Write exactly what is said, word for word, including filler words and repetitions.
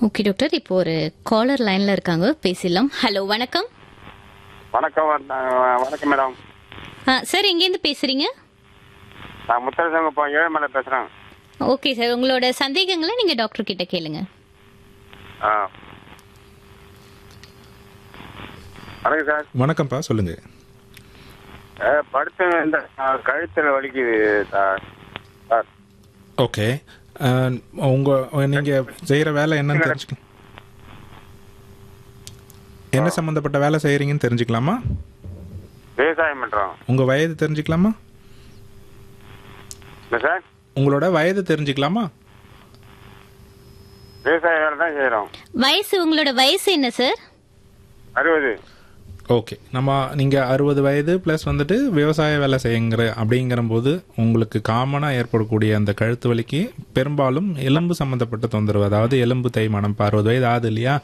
Okay doctor, இப்போ ஒரு collar லைன்ல இருக்காங்க, பேசிடலாம். ஹலோ, வணக்கம். வணக்கம் வணக்கம் மேடம். சார், எங்கேருந்து பேசுறீங்க? நான் முத்தரசங்கப்பா ஏழுமலை பேசுறேன். ஓகே சார், உங்களோட சந்தேகங்களை நீங்க டாக்டர் கிட்ட கேளுங்க. ஆ வணக்கம் சார். வணக்கம்ப்பா, சொல்லுங்க. படுத்து இந்த கழுத்தில் வலிக்குது சார். சார் ஓகே, உங்க நீங்க செய்யற வேலை என்னன்னு தெரிஞ்சுக்க என்ன சம்பந்தப்பட்ட வேலை செய்யறீங்கன்னு தெரிஞ்சுக்கலாமா? விவசாயம் பண்றோம். உங்க வயது தெரிஞ்சுக்கலாமா? இல்லை சார். உங்களோட வயது தெரிஞ்சுக்கலாமா? விவசாய வேலை தான் செய்யறோம். வயசு, உங்களோட வயசு என்ன சார்? அறுபது. ஓகே, நம்ம நீங்கள் அறுபது வயது ப்ளஸ் வந்துட்டு விவசாய வேலை செய்யுங்கிற அப்படிங்கிற போது உங்களுக்கு காமனாக ஏற்படக்கூடிய அந்த கழுத்து வலிக்கு பெரும்பாலும் எலும்பு சம்மந்தப்பட்ட தொந்தரவு, அதாவது எலும்பு தேய்மானம். இப்போ அறுபது வயது ஆகுது இல்லையா,